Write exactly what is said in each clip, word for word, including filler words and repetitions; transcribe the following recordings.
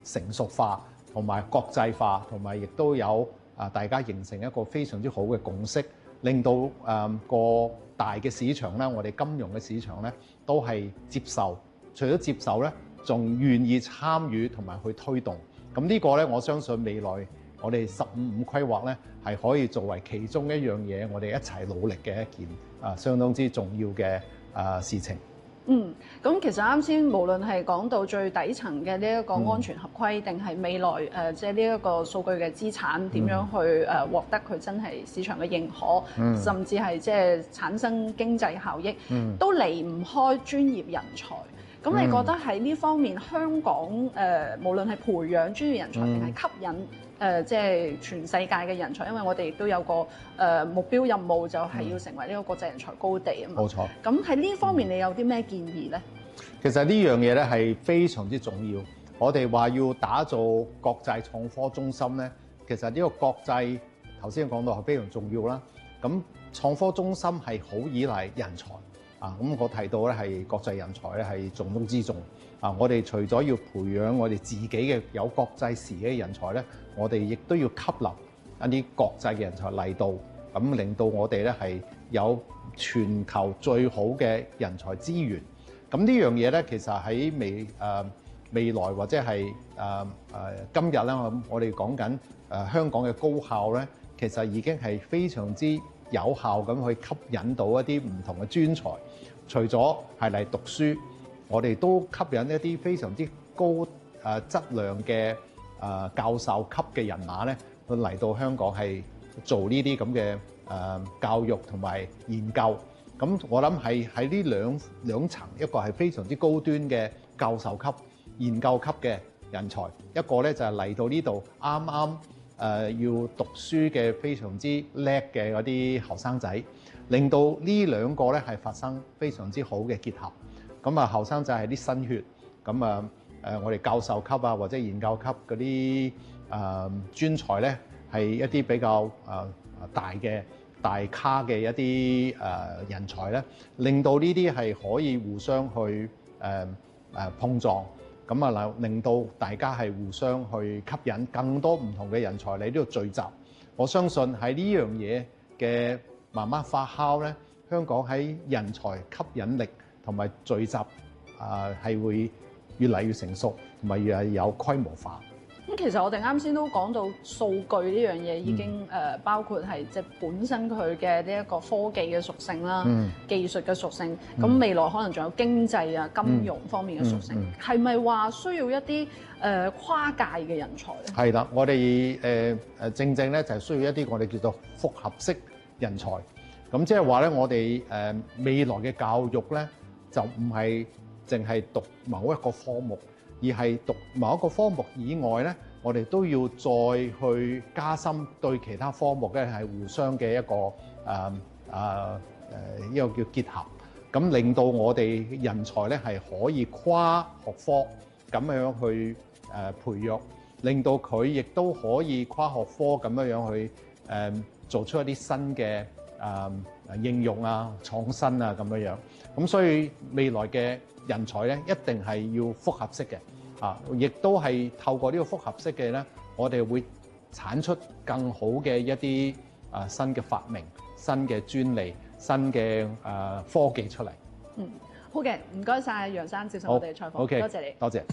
成熟化同埋國際化，同埋亦都有啊大家形成一個非常之好嘅共識，令到誒個大嘅市場咧，我哋金融嘅市場咧都係接受，除咗接受咧，仲願意參與同埋去推動。咁呢個咧，我相信未來我哋十五五規劃咧係可以作為其中一樣嘢，我哋一齊努力嘅一件啊相當之重要嘅啊事情。 嗯，咁其實啱先無論係講到最底層嘅呢一個安全合規，定係、嗯、未來誒即係呢一個數據嘅資產點樣去誒、呃、獲得佢真係市場嘅認可，嗯、甚至係即係產生經濟效益，嗯、都離唔開專業人才。咁你覺得喺呢方面，香港誒、呃、無論係培養專業人才，定係吸引誒即係全世界嘅人才？因為我哋亦都有個誒、呃、目標任務，就係要成為呢個國際人才高地啊嘛。冇錯。咁喺呢方面，你有啲咩建議咧？ 其實呢樣嘢咧係非常之重要。我哋話要打造國際創科中心咧，其實呢個國際頭先講到係非常重要啦。咁創科中心係好依賴人才。啊，咁我提到咧係國際人才咧係重中之重。啊，我哋除咗要培養我哋自己嘅有國際視野嘅人才咧，我哋亦都要吸納一啲國際嘅人才嚟到，咁令到我哋咧係有全球最好嘅人才資源。咁呢樣嘢咧，其實喺未誒、呃、未來或者係誒誒今日咧，我我哋講緊誒香港嘅高校咧，其實已經係非常之有效咁去吸引到一啲唔同嘅專才。除咗係嚟讀書，我哋都吸引一啲非常之高誒質量嘅誒教授級嘅人馬咧，去嚟到香港係做呢啲咁嘅誒教育同埋研究。咁我諗係喺呢兩兩層，一個係非常之高端嘅教授級、研究級嘅人才，一個咧就係嚟到呢度啱啱誒要讀書嘅非常之叻嘅嗰啲後生仔。令到呢兩個咧係發生非常之好嘅結合，咁啊後生仔係啲新血，咁啊誒我哋教授級啊或者研究級嗰啲誒專才咧係一啲比較誒大嘅大咖嘅一啲誒人才咧，令到呢啲係可以互相去誒誒碰撞，咁啊令令到大家係互相去吸引更多唔同嘅人才嚟呢度聚集。我相信喺呢樣嘢嘅慢慢發酵咧，香港喺人才吸引力同埋聚集啊，係會越嚟越成熟，同埋越係有規模化。 咁其實我哋啱先都講到數據呢樣嘢已經誒、嗯呃、包括係即係本身佢嘅呢一個科技嘅屬性啦、嗯、技術嘅屬性。咁、嗯、未來可能仲有經濟啊、金融方面嘅屬性，係咪話需要一啲誒、呃、跨界嘅人才咧？係啦，我哋誒誒正正咧就係需要一啲我哋叫做複合式人才。咁即係話咧，我哋誒未來嘅教育咧，就唔係淨係讀某一個科目，而係讀某一個科目以外咧，我哋都要再去加深對其他科目咧係互相嘅一個誒誒誒一個叫結合，咁令到我哋人才咧係可以跨學科咁樣去誒培育，令到佢亦都可以跨學科咁樣樣去誒做出一啲新嘅誒應用啊、創新啊咁樣樣。咁所以未來嘅人才咧，一定係要複合式嘅。啊！亦都係透過呢個複合式嘅咧，我哋會產出更好嘅一啲啊新嘅發明、新嘅專利、新嘅啊科技出嚟。嗯，好嘅，唔該晒楊生接受我哋嘅採訪。 OK， 多謝你。 多謝。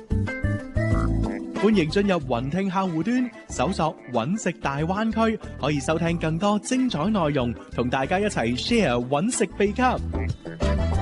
歡迎進入雲聽客戶端，搜索揾食大灣區，可以收聽更多精彩內容，同大家一齊 share 揾食秘笈。